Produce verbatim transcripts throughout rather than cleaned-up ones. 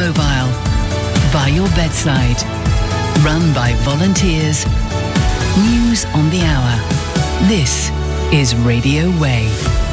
mobile, by your bedside, run by volunteers. News on the hour. This is Radio Way.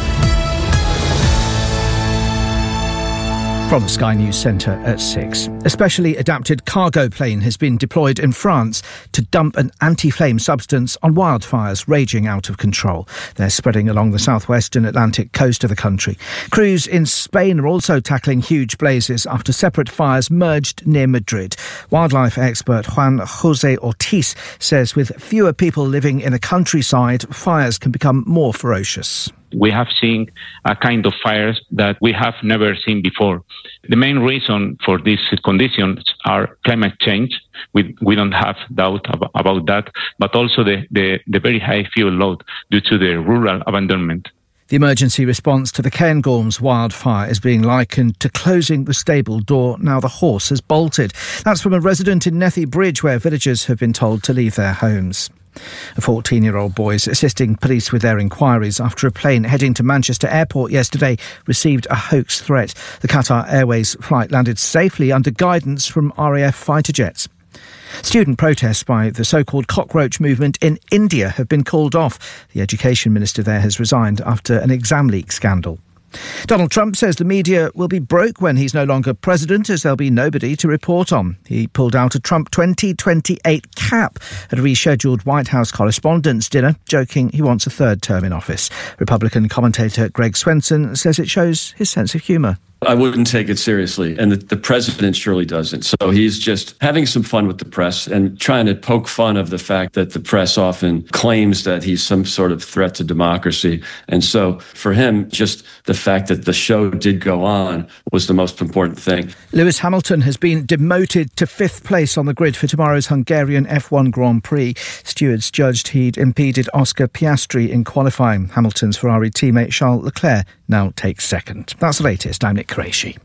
From the Sky News Centre at six. A specially adapted cargo plane has been deployed in France to dump an anti-flame substance on wildfires raging out of control. They're spreading along the southwest and Atlantic coast of the country. Crews in Spain are also tackling huge blazes after separate fires merged near Madrid. Wildlife expert Juan José Ortiz says with fewer people living in the countryside, fires can become more ferocious. We have seen a kind of fires that we have never seen before. The main reason for these conditions are climate change. We, we don't have doubt ab- about that, but also the, the, the very high fuel load due to the rural abandonment. The emergency response to the Cairngorms wildfire is being likened to closing the stable door now the horse has bolted. That's from a resident in Nethy Bridge, where villagers have been told to leave their homes. A fourteen-year-old boy is assisting police with their inquiries after a plane heading to Manchester Airport yesterday received a hoax threat. The Qatar Airways flight landed safely under guidance from R A F fighter jets. Student protests by the so-called cockroach movement in India have been called off. The education minister there has resigned after an exam leak scandal. Donald Trump says the media will be broke when he's no longer president, as there'll be nobody to report on. He pulled out a Trump twenty twenty-eight cap at a rescheduled White House Correspondents' Dinner, joking he wants a third term in office. Republican commentator Greg Swenson says it shows his sense of humour. I wouldn't take it seriously, and the, the president surely doesn't. So he's just having some fun with the press and trying to poke fun of the fact that the press often claims that he's some sort of threat to democracy. And so for him, just the fact that the show did go on was the most important thing. Lewis Hamilton has been demoted to fifth place on the grid for tomorrow's Hungarian F one Grand Prix. Stewards judged he'd impeded Oscar Piastri in qualifying. Hamilton's Ferrari teammate Charles Leclerc now takes second. That's the latest. I'm Nick Qureshi.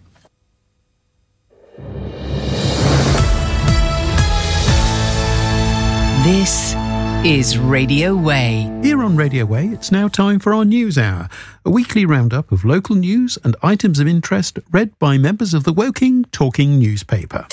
This is Radio Way. Here on Radio Way, it's now time for our News Hour, a weekly roundup of local news and items of interest read by members of the Woking Talking newspaper.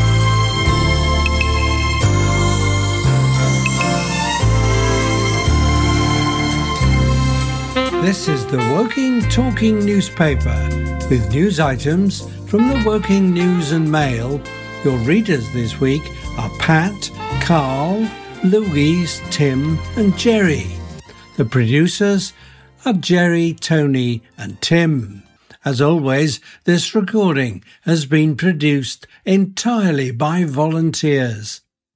This is the Woking Talking newspaper with news items from the Woking News and Mail. Your readers this week are Pat, Carl, Louise, Tim and Jerry. The producers are Jerry, Tony and Tim. As always, this recording has been produced entirely by volunteers.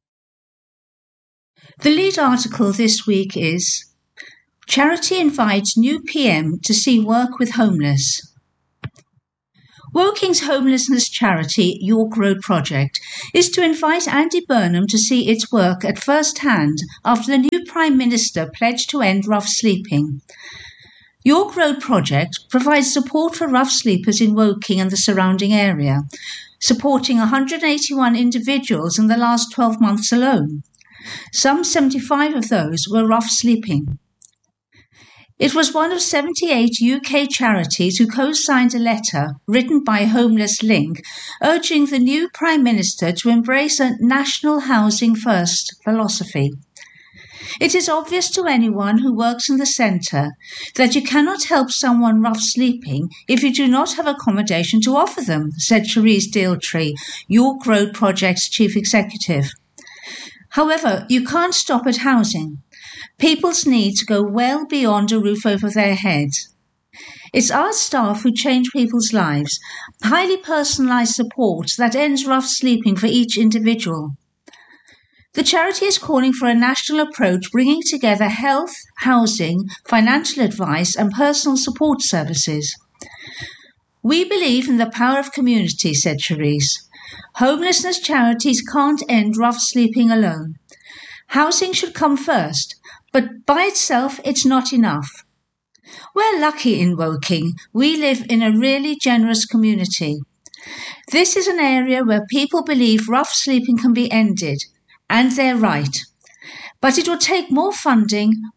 The lead article this week is Charity invites new P M to see work with homeless. Woking's homelessness charity, York Road Project, is to invite Andy Burnham to see its work at first hand after the new Prime Minister pledged to end rough sleeping. York Road Project provides support for rough sleepers in Woking and the surrounding area, supporting one hundred eighty-one individuals in the last twelve months alone. Some seventy-five of those were rough sleeping. It was one of seventy-eight U K charities who co-signed a letter written by Homeless Link urging the new Prime Minister to embrace a national housing first philosophy. It is obvious to anyone who works in the centre that you cannot help someone rough sleeping if you do not have accommodation to offer them, said Cherise Dealtree, York Road Project's chief executive. However, you can't stop at housing. People's needs go well beyond a roof over their heads. It's our staff who change people's lives, highly personalised support that ends rough sleeping for each individual. The charity is calling for a national approach bringing together health, housing, financial advice and personal support services. We believe in the power of community, said Cherise. Homelessness charities can't end rough sleeping alone. Housing should come first, but by itself it's not enough. We're lucky in Woking. We live in a really generous community. This is an area where people believe rough sleeping can be ended, and they're right. But it will take more funding,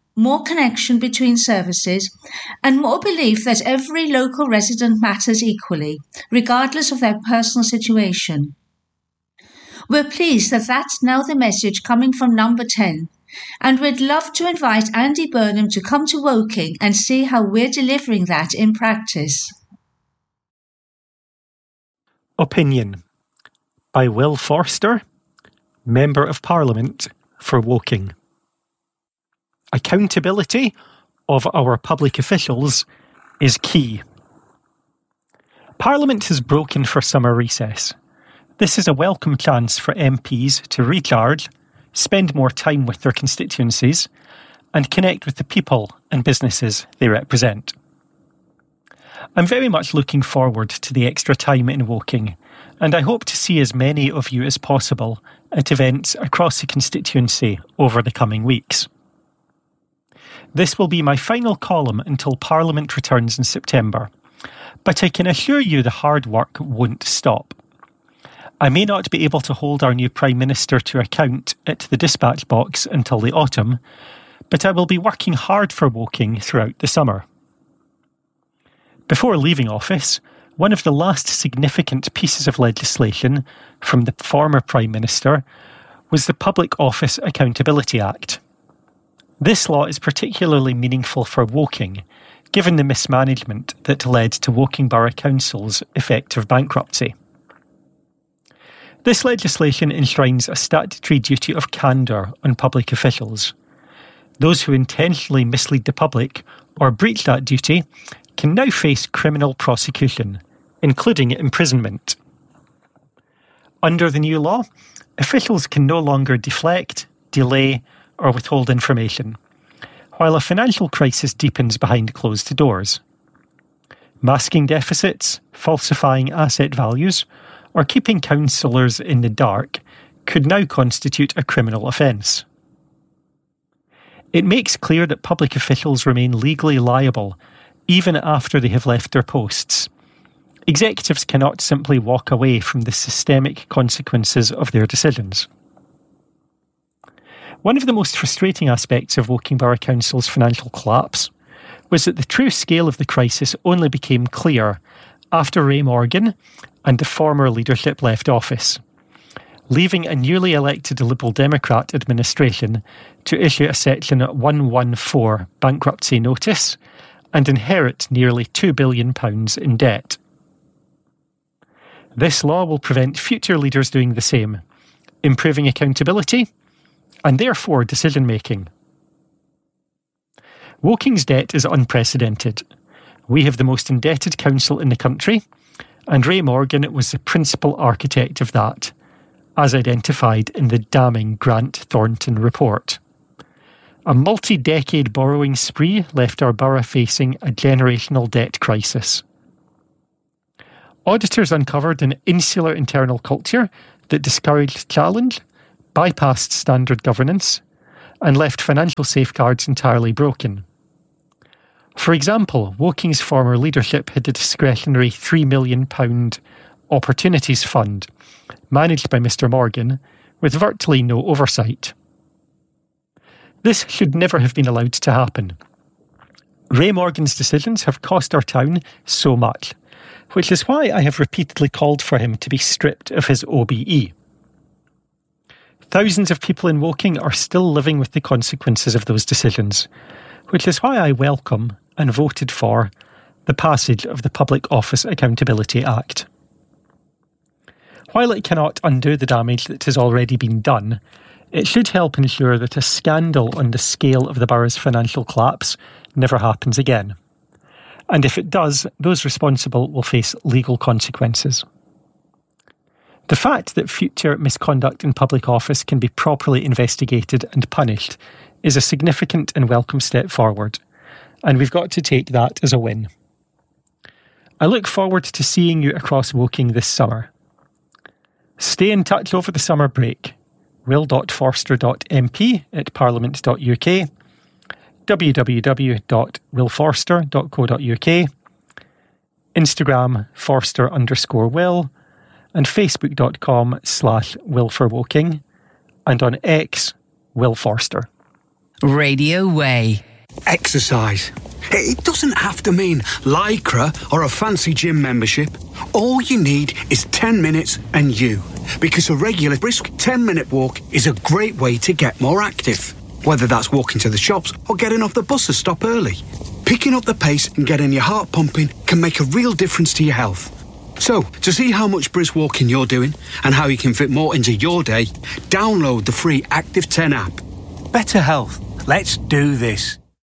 more connection between services, and more belief that every local resident matters equally, regardless of their personal situation. We're pleased that that's now the message coming from Number ten, and we'd love to invite Andy Burnham to come to Woking and see how we're delivering that in practice. Opinion by Will Forster, Member of Parliament for Woking. Accountability of our public officials is key. Parliament has broken for summer recess. This is a welcome chance for M Ps to recharge, spend more time with their constituencies, and connect with the people and businesses they represent. I'm very much looking forward to the extra time in Woking, and I hope to see as many of you as possible at events across the constituency over the coming weeks. This will be my final column until Parliament returns in September, but I can assure you the hard work won't stop. I may not be able to hold our new Prime Minister to account at the dispatch box until the autumn, but I will be working hard for Woking throughout the summer. Before leaving office, one of the last significant pieces of legislation from the former Prime Minister was the Public Office Accountability Act. This law is particularly meaningful for Woking, given the mismanagement that led to Woking Borough Council's effective bankruptcy. This legislation enshrines a statutory duty of candour on public officials. Those who intentionally mislead the public or breach that duty can now face criminal prosecution, including imprisonment. Under the new law, officials can no longer deflect, delay, or withhold information, while a financial crisis deepens behind closed doors. Masking deficits, falsifying asset values, or keeping councillors in the dark could now constitute a criminal offence. It makes clear that public officials remain legally liable even after they have left their posts. Executives cannot simply walk away from the systemic consequences of their decisions. One of the most frustrating aspects of Woking Borough Council's financial collapse was that the true scale of the crisis only became clear after Ray Morgan and the former leadership left office, leaving a newly elected Liberal Democrat administration to issue a Section one fourteen bankruptcy notice and inherit nearly two billion pounds in debt. This law will prevent future leaders doing the same, improving accountability and therefore decision-making. Woking's debt is unprecedented. We have the most indebted council in the country, and Ray Morgan was the principal architect of that, as identified in the damning Grant Thornton report. A multi-decade borrowing spree left our borough facing a generational debt crisis. Auditors uncovered an insular internal culture that discouraged challenge, bypassed standard governance, and left financial safeguards entirely broken. For example, Woking's former leadership had a discretionary three million pounds Opportunities Fund, managed by Mr Morgan, with virtually no oversight. This should never have been allowed to happen. Ray Morgan's decisions have cost our town so much, which is why I have repeatedly called for him to be stripped of his O B E. Thousands of people in Woking are still living with the consequences of those decisions, which is why I welcome and voted for the passage of the Public Office Accountability Act. While it cannot undo the damage that has already been done, it should help ensure that a scandal on the scale of the borough's financial collapse never happens again. And if it does, those responsible will face legal consequences. The fact that future misconduct in public office can be properly investigated and punished is a significant and welcome step forward, and we've got to take that as a win. I look forward to seeing you across Woking this summer. Stay in touch over the summer break. will dot forster dot m p at parliament dot u k, w w w dot will forster dot co dot u k, Instagram forster underscore will, and facebook.com slash willforwoking, and on X, Will Forster. Radio Way. Exercise. It doesn't have to mean Lycra or a fancy gym membership. All you need is ten minutes and you. Because a regular brisk ten minute walk is a great way to get more active. Whether that's walking to the shops or getting off the bus to stop early. Picking up the pace and getting your heart pumping can make a real difference to your health. So, to see how much brisk walking you're doing and how you can fit more into your day, download the free Active ten app. Better health. Let's do this.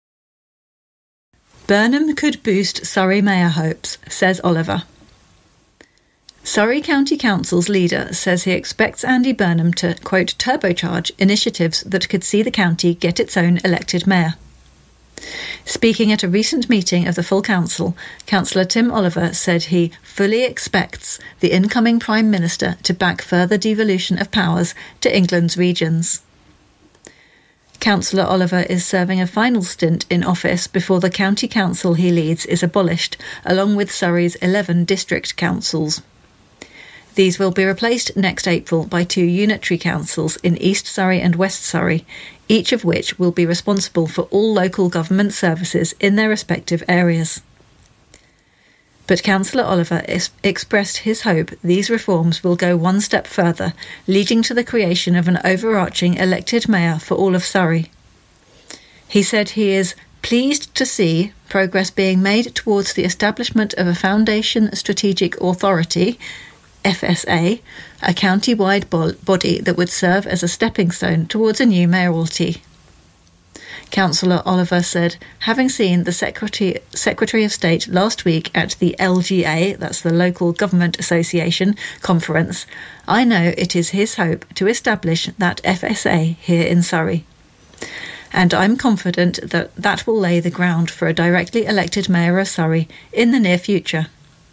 Burnham could boost Surrey Mayor hopes, says Oliver. Surrey County Council's leader says he expects Andy Burnham to, quote, turbocharge initiatives that could see the county get its own elected mayor. Speaking at a recent meeting of the full council, Councillor Tim Oliver said he fully expects the incoming Prime Minister to back further devolution of powers to England's regions. Councillor Oliver is serving a final stint in office before the county council he leads is abolished, along with Surrey's eleven district councils. These will be replaced next April by two unitary councils in East Surrey and West Surrey, each of which will be responsible for all local government services in their respective areas. But Councillor Oliver is expressed his hope these reforms will go one step further, leading to the creation of an overarching elected mayor for all of Surrey. He said he is pleased to see progress being made towards the establishment of a Foundation Strategic Authority, F S A, a county-wide bo- body that would serve as a stepping stone towards a new mayoralty. Councillor Oliver said, having seen the Secretary, Secretary of State last week at the L G A, that's the Local Government Association, conference, I know it is his hope to establish that F S A here in Surrey. And I'm confident that that will lay the ground for a directly elected Mayor of Surrey in the near future.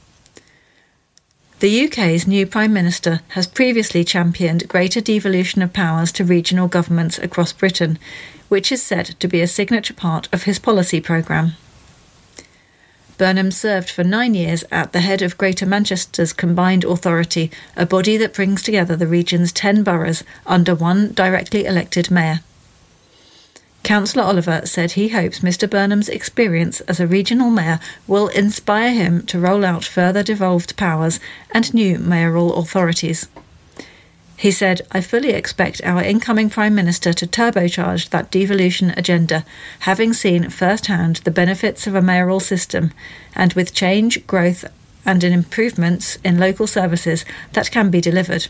The U K's new Prime Minister has previously championed greater devolution of powers to regional governments across Britain, which is said to be a signature part of his policy programme. Burnham served for nine years at the head of Greater Manchester's Combined Authority, a body that brings together the region's ten boroughs under one directly elected mayor. Councillor Oliver said he hopes Mister Burnham's experience as a regional mayor will inspire him to roll out further devolved powers and new mayoral authorities. He said, I fully expect our incoming Prime Minister to turbocharge that devolution agenda, having seen firsthand the benefits of a mayoral system, and with change, growth and in improvements in local services that can be delivered.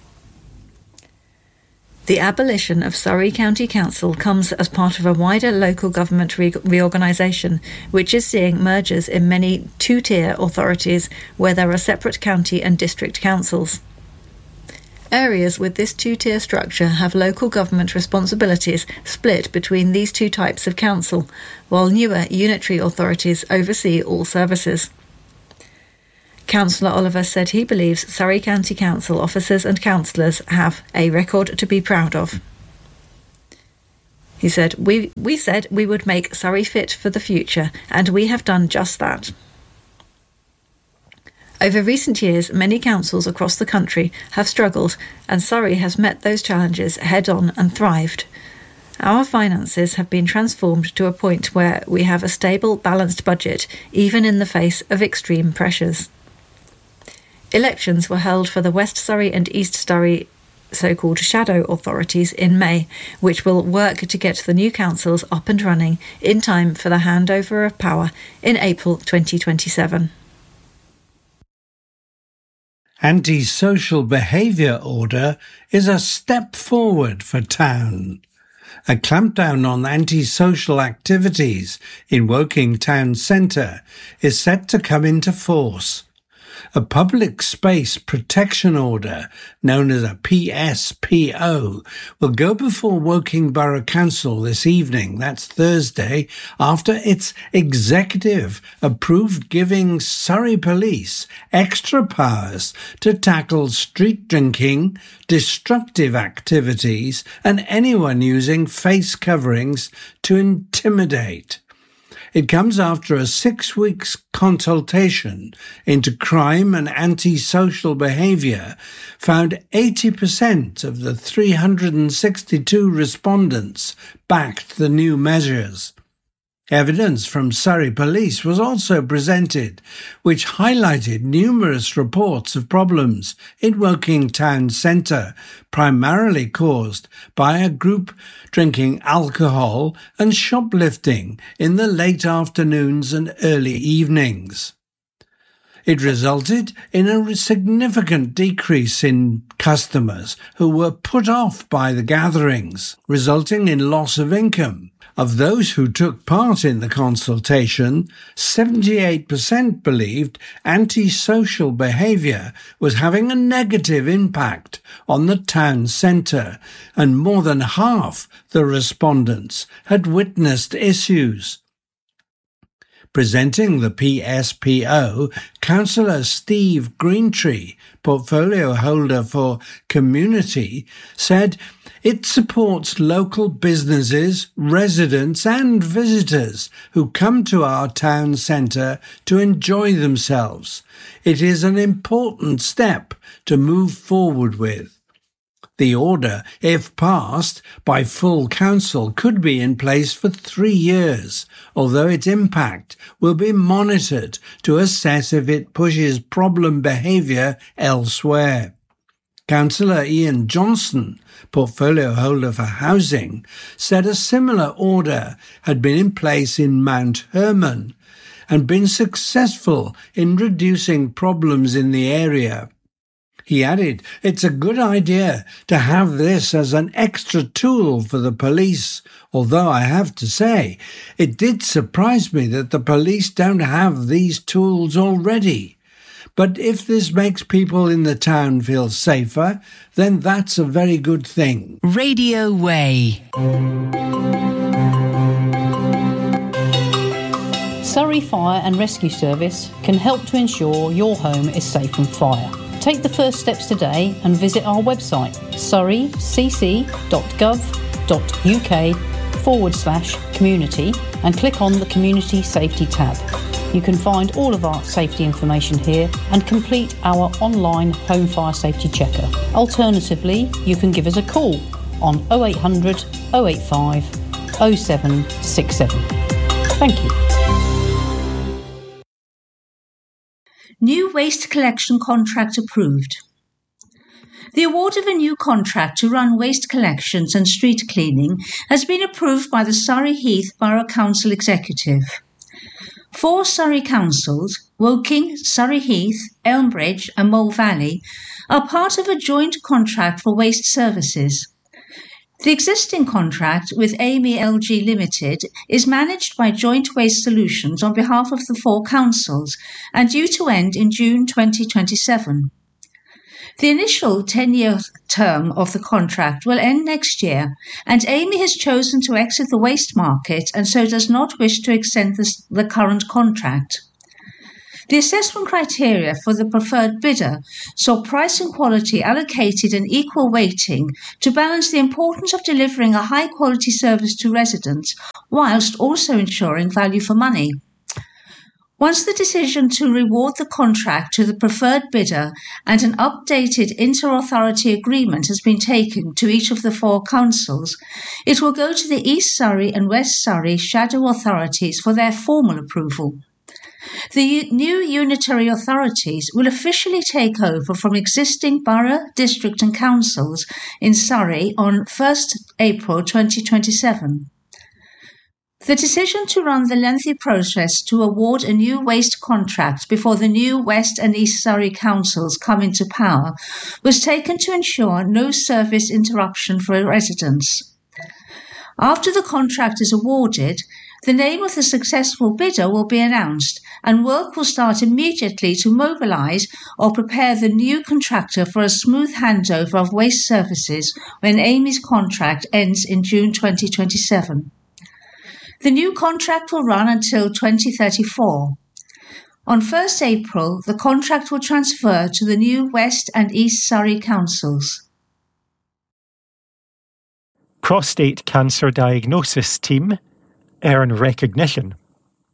The abolition of Surrey County Council comes as part of a wider local government re- reorganisation, which is seeing mergers in many two-tier authorities where there are separate county and district councils. Areas with this two-tier structure have local government responsibilities split between these two types of council, while newer unitary authorities oversee all services. Councillor Oliver said he believes Surrey County Council officers and councillors have a record to be proud of. He said, we, we said we would make Surrey fit for the future, and we have done just that. Over recent years, many councils across the country have struggled, and Surrey has met those challenges head-on and thrived. Our finances have been transformed to a point where we have a stable, balanced budget, even in the face of extreme pressures. Elections were held for the West Surrey and East Surrey so-called shadow authorities in May, which will work to get the new councils up and running in time for the handover of power in April twenty twenty-seven. Antisocial behaviour order is a step forward for town. A clampdown on antisocial activities in Woking Town Centre is set to come into force. A public space protection order, known as a P S P O, will go before Woking Borough Council this evening, that's Thursday, after its executive approved giving Surrey Police extra powers to tackle street drinking, destructive activities, and anyone using face coverings to intimidate. It comes after a six weeks consultation into crime and antisocial behaviour found eighty percent of the three hundred sixty-two respondents backed the new measures. Evidence from Surrey Police was also presented, which highlighted numerous reports of problems in Woking town centre, primarily caused by a group drinking alcohol and shoplifting in the late afternoons and early evenings. It resulted in a significant decrease in customers who were put off by the gatherings, resulting in loss of income. Of those who took part in the consultation, seventy-eight percent believed antisocial behaviour was having a negative impact on the town centre, and more than half the respondents had witnessed issues. Presenting the P S P O, Councillor Steve Greentree, portfolio holder for Community, said it supports local businesses, residents and visitors who come to our town centre to enjoy themselves. It is an important step to move forward with. The order, if passed by full council, could be in place for three years, although its impact will be monitored to assess if it pushes problem behaviour elsewhere. Councillor Ian Johnson, portfolio holder for Housing, said a similar order had been in place in Mount Herman and been successful in reducing problems in the area. He added, it's a good idea to have this as an extra tool for the police, although I have to say, it did surprise me that the police don't have these tools already. But if this makes people in the town feel safer, then that's a very good thing. Radio Way. Surrey Fire and Rescue Service can help to ensure your home is safe from fire. Take the first steps today and visit our website, surreycc.gov.uk forward slash community and click on the Community Safety tab. You can find all of our safety information here and complete our online home fire safety checker. Alternatively, you can give us a call on oh eight hundred, oh eight five, oh seven six seven. Thank you. New waste collection contract approved. The award of a new contract to run waste collections and street cleaning has been approved by the Surrey Heath Borough Council Executive. Four Surrey councils, Woking, Surrey Heath, Elmbridge and Mole Valley, are part of a joint contract for waste services. The existing contract with Amy L G Limited is managed by Joint Waste Solutions on behalf of the four councils and due to end in June twenty twenty-seven. The initial ten-year term of the contract will end next year, and Amy has chosen to exit the waste market and so does not wish to extend this, the current contract. The assessment criteria for the preferred bidder saw price and quality allocated an equal weighting to balance the importance of delivering a high-quality service to residents whilst also ensuring value for money. Once the decision to reward the contract to the preferred bidder and an updated inter-authority agreement has been taken to each of the four councils, it will go to the East Surrey and West Surrey shadow authorities for their formal approval. The new unitary authorities will officially take over from existing borough, district and councils in Surrey on first April twenty twenty-seven. The decision to run the lengthy process to award a new waste contract before the new West and East Surrey councils come into power was taken to ensure no service interruption for residents. After the contract is awarded, the name of the successful bidder will be announced and work will start immediately to mobilise or prepare the new contractor for a smooth handover of waste services when Amy's contract ends in June twenty twenty-seven. The new contract will run until twenty thirty-four. On first April, the contract will transfer to the new West and East Surrey councils. Prostate Cancer Diagnosis Team earn recognition.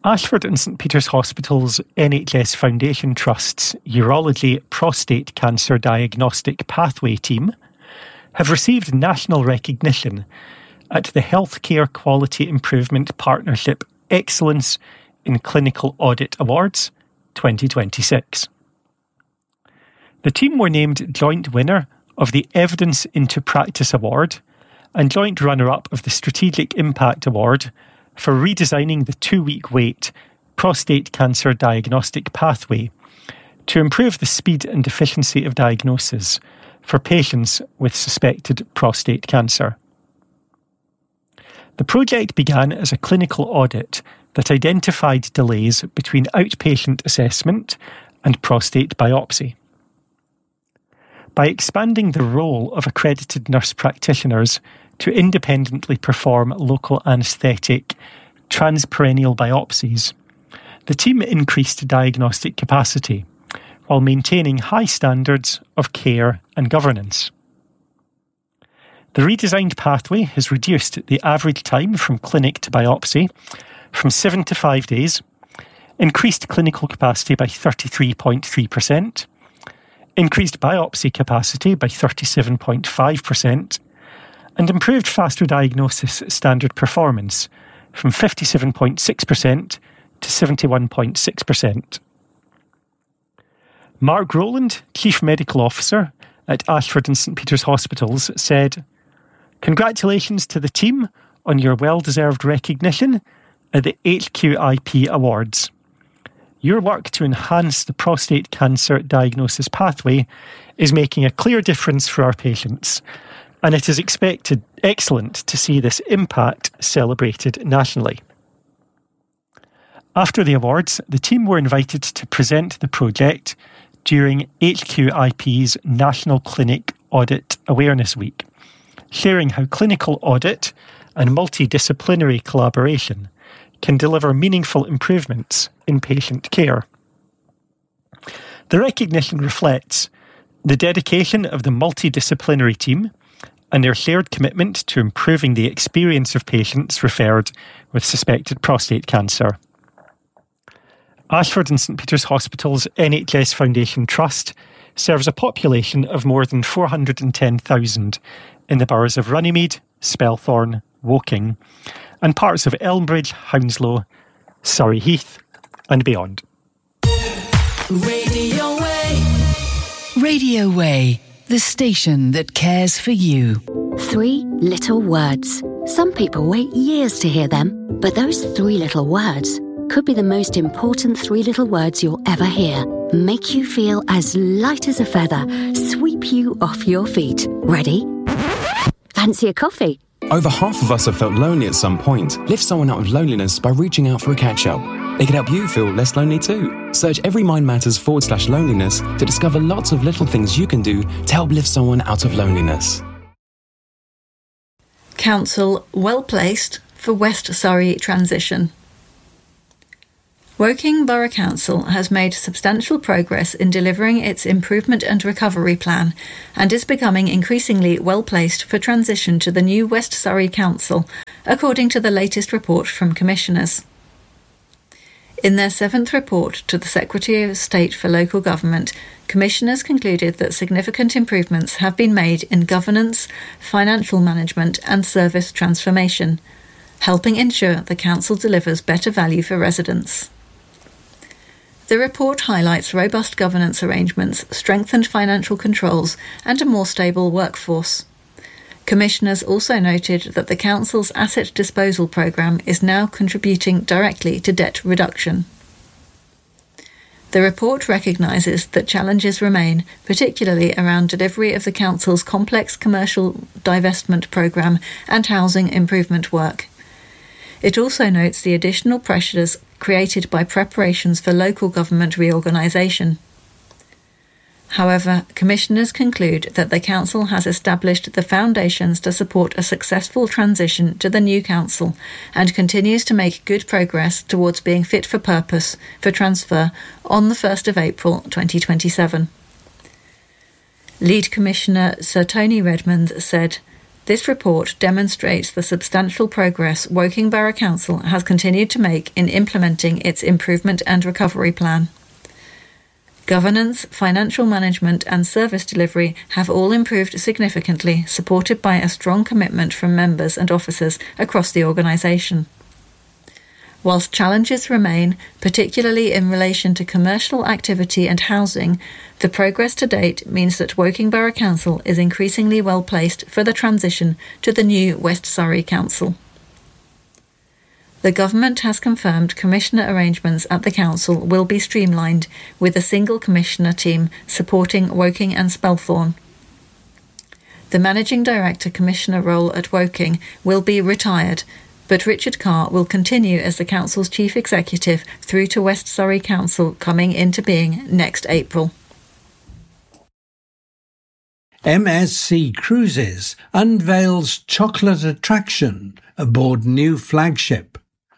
Ashford and St Peter's Hospital's N H S Foundation Trust's Urology Prostate Cancer Diagnostic Pathway team have received national recognition at the Healthcare Quality Improvement Partnership Excellence in Clinical Audit Awards twenty twenty-six. The team were named joint winner of the Evidence into Practice Award and joint runner-up of the Strategic Impact Award for redesigning the two-week wait prostate cancer diagnostic pathway to improve the speed and efficiency of diagnosis for patients with suspected prostate cancer. The project began as a clinical audit that identified delays between outpatient assessment and prostate biopsy. By expanding the role of accredited nurse practitioners to independently perform local anaesthetic transperineal biopsies, the team increased diagnostic capacity while maintaining high standards of care and governance. The redesigned pathway has reduced the average time from clinic to biopsy from seven to five days, increased clinical capacity by thirty-three point three percent, increased biopsy capacity by thirty-seven point five percent, and improved faster diagnosis standard performance from fifty-seven point six percent to seventy-one point six percent. Mark Rowland, Chief Medical Officer at Ashford and St Peter's Hospitals, said, "Congratulations to the team on your well-deserved recognition at the H Q I P Awards. Your work to enhance the prostate cancer diagnosis pathway is making a clear difference for our patients, and it is expected excellent to see this impact celebrated nationally." After the awards, the team were invited to present the project during H Q I P's National Clinic Audit Awareness Week, sharing how clinical audit and multidisciplinary collaboration can deliver meaningful improvements in patient care. The recognition reflects the dedication of the multidisciplinary team and their shared commitment to improving the experience of patients referred with suspected prostate cancer. Ashford and St Peter's Hospital's N H S Foundation Trust serves a population of more than four hundred ten thousand in the boroughs of Runnymede, Spelthorne, Woking, and parts of Elmbridge, Hounslow, Surrey Heath, and beyond. Radio Way. Radio Way, the station that cares for you. Three little words. Some people wait years to hear them, but those three little words could be the most important three little words you'll ever hear. Make you feel as light as a feather, sweep you off your feet. Ready? Fancy a coffee? Over half of us have felt lonely at some point. Lift someone out of loneliness by reaching out for a catch-up. They can help you feel less lonely too. Search Every Mind Matters forward slash loneliness to discover lots of little things you can do to help lift someone out of loneliness. Council well placed for West Surrey transition. Woking Borough Council has made substantial progress in delivering its improvement and recovery plan and is becoming increasingly well-placed for transition to the new West Surrey Council, according to the latest report from Commissioners. In their seventh report to the Secretary of State for Local Government, Commissioners concluded that significant improvements have been made in governance, financial management and service transformation, helping ensure the Council delivers better value for residents. The report highlights robust governance arrangements, strengthened financial controls, and a more stable workforce. Commissioners also noted that the Council's asset disposal programme is now contributing directly to debt reduction. The report recognises that challenges remain, particularly around delivery of the Council's complex commercial divestment programme and housing improvement work. It also notes the additional pressures created by preparations for local government reorganisation. However, Commissioners conclude that the Council has established the foundations to support a successful transition to the new Council and continues to make good progress towards being fit for purpose for transfer on the first of April twenty twenty-seven. Lead Commissioner Sir Tony Redmond said, This report demonstrates the substantial progress Woking Borough Council has continued to make in implementing its improvement and recovery plan. Governance, financial management and service delivery have all improved significantly, supported by a strong commitment from members and officers across the organisation. Whilst challenges remain, particularly in relation to commercial activity and housing, the progress to date means that Woking Borough Council is increasingly well placed for the transition to the new West Surrey Council. The Government has confirmed commissioner arrangements at the Council will be streamlined, with a single commissioner team supporting Woking and Spelthorne. The Managing Director Commissioner role at Woking will be retired, but Richard Carr will continue as the Council's Chief Executive through to West Surrey Council coming into being next April. M S C Cruises unveils chocolate attraction aboard new flagship.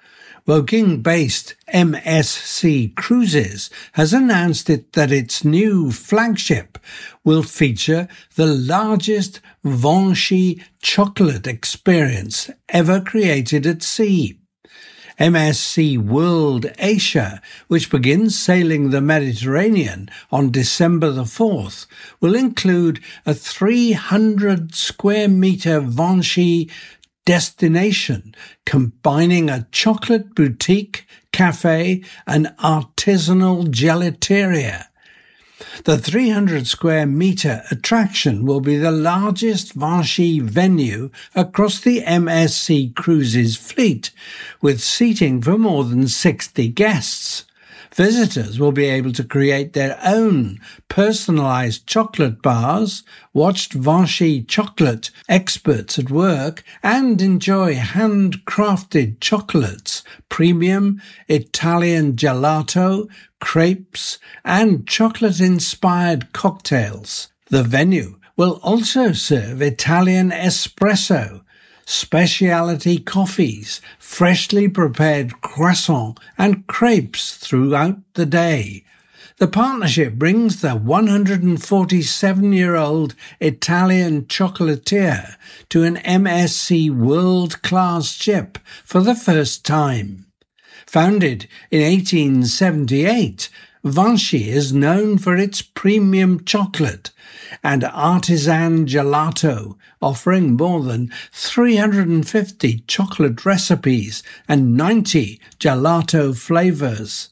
Woking-based M S C Cruises has announced it that its new flagship will feature the largest Vanchi chocolate experience ever created at sea. M S C World Asia, which begins sailing the Mediterranean on December the fourth, will include a three hundred square metre Vanchi destination, combining a chocolate boutique, cafe and artisanal gelateria. The three hundred square metre attraction will be the largest Vanchi venue across the M S C Cruises fleet, with seating for more than sixty guests. Visitors will be able to create their own personalised chocolate bars, watch Vanchi chocolate experts at work, and enjoy handcrafted chocolates, premium Italian gelato, crepes, and chocolate-inspired cocktails. The venue will also serve Italian espresso, specialty coffees, freshly prepared croissants and crepes throughout the day. The partnership brings the one hundred forty-seven-year-old Italian chocolatier to an M S C world-class ship for the first time. Founded in eighteen seventy-eight, Vanchi is known for its premium chocolate and artisan gelato, offering more than three hundred fifty chocolate recipes and ninety gelato flavours.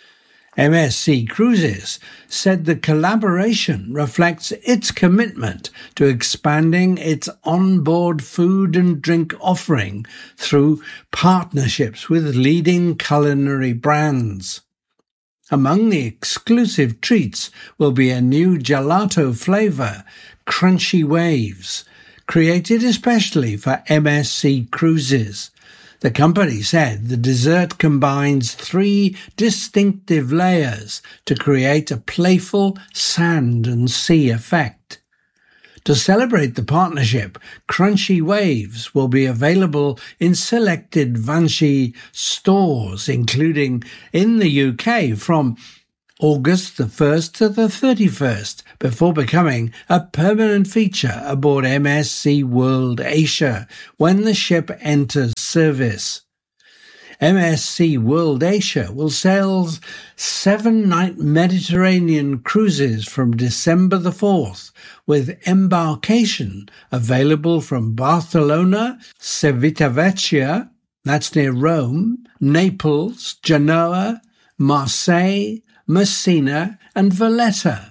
M S C Cruises said the collaboration reflects its commitment to expanding its onboard food and drink offering through partnerships with leading culinary brands. Among the exclusive treats will be a new gelato flavour, Crunchy Waves, created especially for M S C Cruises. The company said the dessert combines three distinctive layers to create a playful sand and sea effect. To celebrate the partnership, Crunchy Waves will be available in selected Vanchi stores, including in the U K from August the first to the thirty-first, before becoming a permanent feature aboard M S C World Asia when the ship enters service. M S C World Asia will sail seven-night Mediterranean cruises from December the fourth, with embarkation available from Barcelona, Civitavecchia, that's near Rome, Naples, Genoa, Marseille, Messina and Valletta.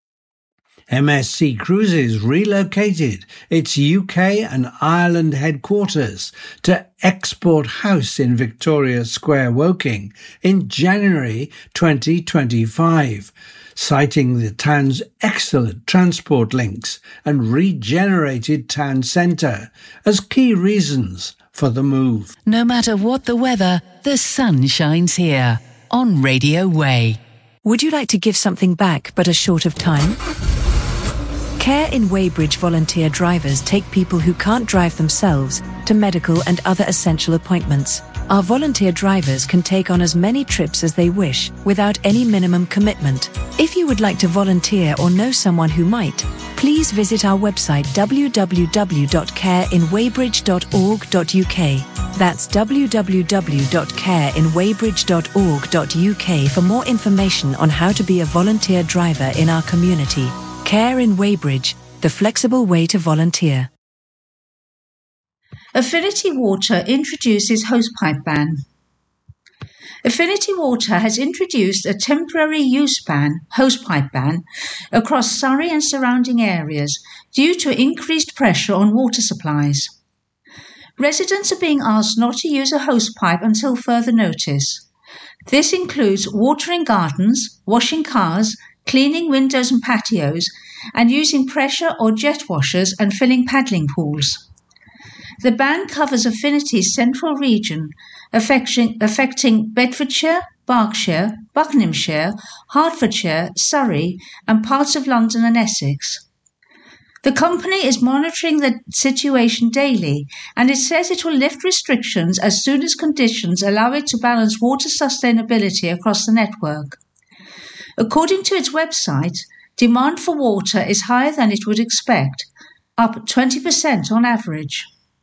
M S C Cruises relocated its U K and Ireland headquarters to Export House in Victoria Square, Woking, in January twenty twenty-five, citing the town's excellent transport links and regenerated town centre as key reasons for the move. No matter what the weather, the sun shines here on Radio Way. Would you like to give something back but are short of time? Care in Weybridge volunteer drivers take people who can't drive themselves to medical and other essential appointments. Our volunteer drivers can take on as many trips as they wish without any minimum commitment. If you would like to volunteer or know someone who might, please visit our website w w w dot care in weybridge dot org dot u k. That's w w w dot care in weybridge dot org dot u k for more information on how to be a volunteer driver in our community. Care in Weybridge, the flexible way to volunteer. Affinity Water introduces hosepipe ban. Affinity Water has introduced a temporary use ban, hosepipe ban, across Surrey and surrounding areas due to increased pressure on water supplies. Residents are being asked not to use a hosepipe until further notice. This includes watering gardens, washing cars, cleaning windows and patios, and using pressure or jet washers and filling paddling pools. The ban covers Affinity's central region, affecting, affecting Bedfordshire, Berkshire, Buckinghamshire, Hertfordshire, Surrey, and parts of London and Essex. The company is monitoring the situation daily, and it says it will lift restrictions as soon as conditions allow it to balance water sustainability across the network. According to its website, demand for water is higher than it would expect, up twenty percent on average.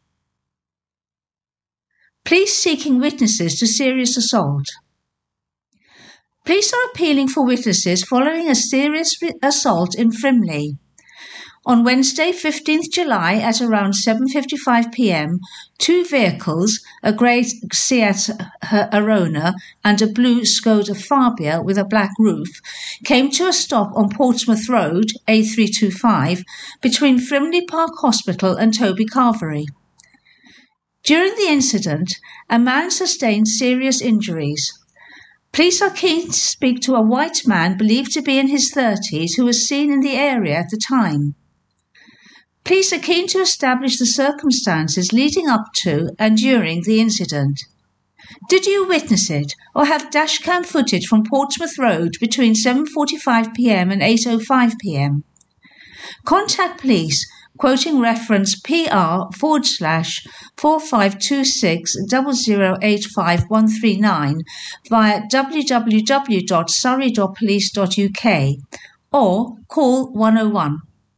Police seeking witnesses to serious assault. Police are appealing for witnesses following a serious assault in Frimley. On Wednesday, fifteenth July, at around seven fifty-five p m, two vehicles, a grey Seat Arona and a blue Skoda Fabia with a black roof, came to a stop on Portsmouth Road, A three twenty-five, between Frimley Park Hospital and Toby Carvery. During the incident, a man sustained serious injuries. Police are keen to speak to a white man believed to be in his thirties who was seen in the area at the time. Police are keen to establish the circumstances leading up to and during the incident. Did you witness it or have dashcam footage from Portsmouth Road between seven forty-five p m and eight oh five p m? Contact police quoting reference P R forward slash four five two six zero zero eight five one three nine via w w w dot surrey dot police dot u k or call one oh one.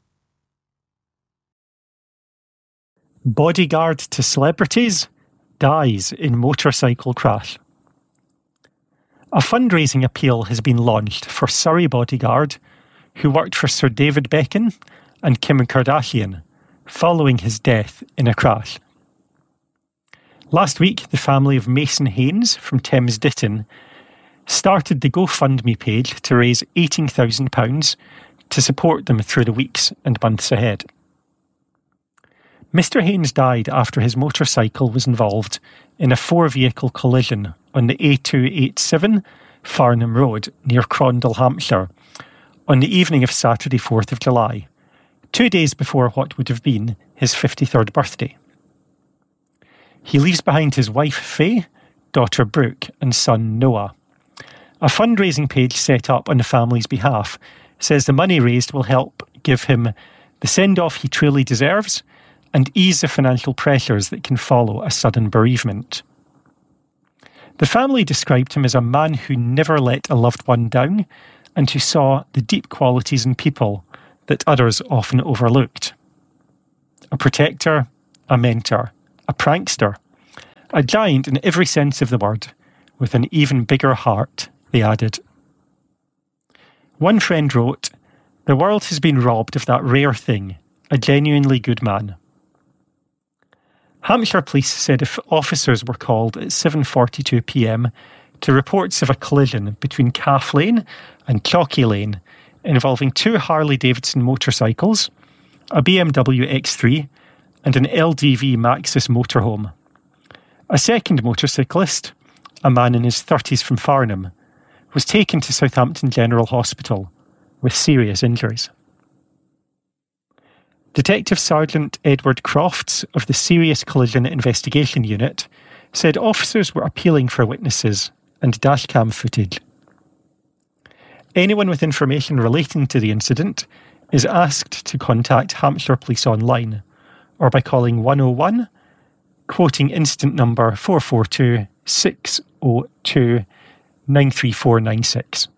Bodyguard to celebrities dies in motorcycle crash. A fundraising appeal has been launched for Surrey bodyguard who worked for Sir David Beckham and Kim Kardashian following his death in a crash. Last week, the family of Mason Haynes from Thames Ditton started the GoFundMe page to raise eighteen thousand pounds to support them through the weeks and months ahead. Mister Haynes died after his motorcycle was involved in a four-vehicle collision on the A two eighty-seven Farnham Road near Crondall, Hampshire, on the evening of Saturday, fourth of July, two days before what would have been his fifty-third birthday. He leaves behind his wife Faye, daughter Brooke and son Noah. A fundraising page set up on the family's behalf says the money raised will help give him the send-off he truly deserves and ease the financial pressures that can follow a sudden bereavement. The family described him as a man who never let a loved one down and who saw the deep qualities in people that others often overlooked. A protector, a mentor, a prankster, a giant in every sense of the word, with an even bigger heart, they added. One friend wrote, "The world has been robbed of that rare thing, a genuinely good man." Hampshire Police said if officers were called at seven forty-two p m to reports of a collision between Calf Lane and Chalky Lane involving two Harley-Davidson motorcycles, a B M W X three and an L D V Maxus motorhome. A second motorcyclist, a man in his thirties from Farnham, was taken to Southampton General Hospital with serious injuries. Detective Sergeant Edward Crofts of the Serious Collision Investigation Unit said officers were appealing for witnesses and dashcam footage. Anyone with information relating to the incident is asked to contact Hampshire Police online or by calling one oh one, quoting incident number four four two six oh two, nine three four nine six.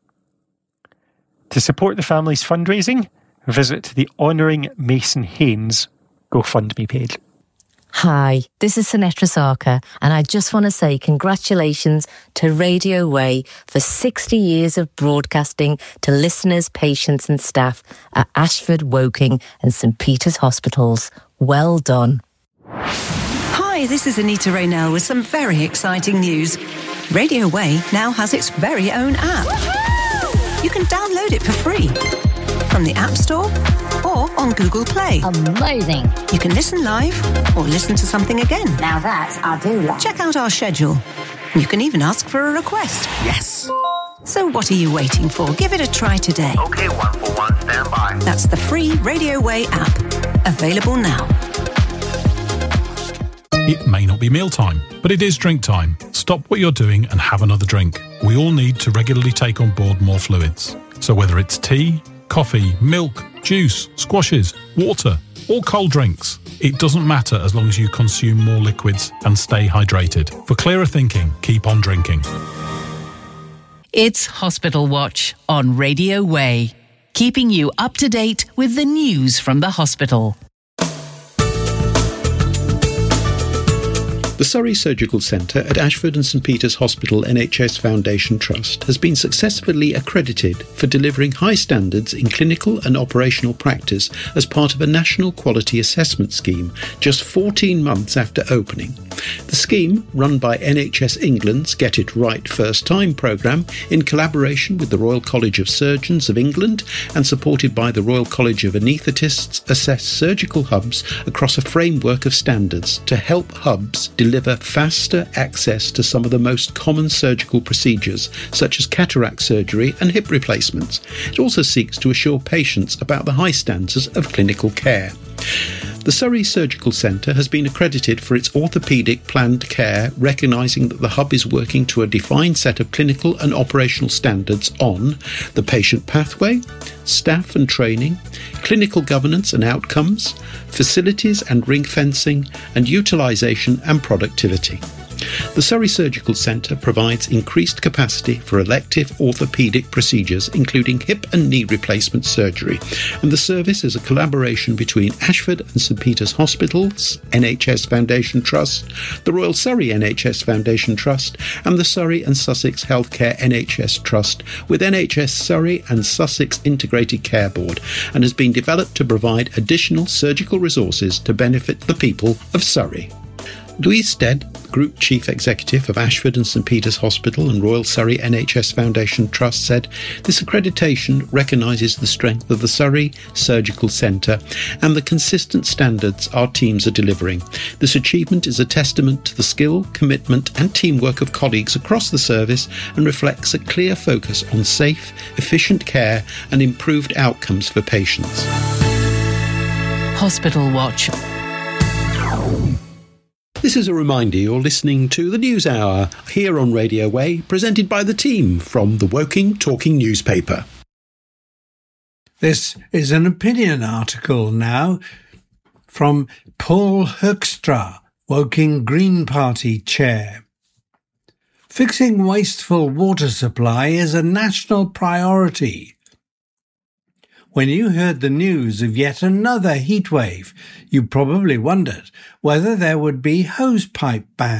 To support the family's fundraising, visit the Honouring Mason Haynes GoFundMe page. Hi, this is Sinetra Sarkar, and I just want to say congratulations to Radio Way for sixty years of broadcasting to listeners, patients and staff at Ashford, Woking and St Peter's Hospitals. Well done. Hi, this is Anita Raynell with some very exciting news. Radio Way now has its very own app. You can download it for free from the App Store or on Google Play. Amazing. You can listen live or listen to something again. Now that I do like. Check out our schedule. You can even ask for a request. Yes. So what are you waiting for? Give it a try today. Okay, one for one, stand by. That's the free Radio Way app. Available now. It may not be mealtime, but it is drink time. Stop what you're doing and have another drink. We all need to regularly take on board more fluids. So whether it's tea, coffee, milk, juice, squashes, water, or cold drinks, it doesn't matter as long as you consume more liquids and stay hydrated. For clearer thinking, keep on drinking. It's Hospital Watch on Radio Way, keeping you up to date with the news from the hospital. The Surrey Surgical Centre at Ashford and St Peter's Hospital N H S Foundation Trust has been successfully accredited for delivering high standards in clinical and operational practice as part of a national quality assessment scheme just fourteen months after opening. The scheme, run by N H S England's Get It Right First Time programme in collaboration with the Royal College of Surgeons of England and supported by the Royal College of Anaesthetists, assess surgical hubs across a framework of standards to help hubs deliver faster access to some of the most common surgical procedures, such as cataract surgery and hip replacements. It also seeks to assure patients about the high standards of clinical care. The Surrey Surgical Centre has been accredited for its orthopaedic planned care, recognising that the hub is working to a defined set of clinical and operational standards on the patient pathway, staff and training, clinical governance and outcomes, facilities and ring fencing, and utilisation and productivity. The Surrey Surgical Centre provides increased capacity for elective orthopaedic procedures, including hip and knee replacement surgery, and the service is a collaboration between Ashford and St Peter's Hospitals N H S Foundation Trust, the Royal Surrey N H S Foundation Trust, and the Surrey and Sussex Healthcare N H S Trust, with N H S Surrey and Sussex Integrated Care Board, and has been developed to provide additional surgical resources to benefit the people of Surrey. Louise Stead, Group Chief Executive of Ashford and St Peter's Hospital and Royal Surrey N H S Foundation Trust, said, "This accreditation recognises the strength of the Surrey Surgical Centre and the consistent standards our teams are delivering. This achievement is a testament to the skill, commitment and teamwork of colleagues across the service and reflects a clear focus on safe, efficient care and improved outcomes for patients." Hospital Watch. This is a reminder you're listening to the News Hour here on Radio Way, presented by the team from the Woking Talking newspaper. This is an opinion article now from Paul Hoekstra, Woking Green Party chair. Fixing wasteful water supply is a national priority. When you heard the news of yet another heatwave, you probably wondered whether there would be hosepipe bans.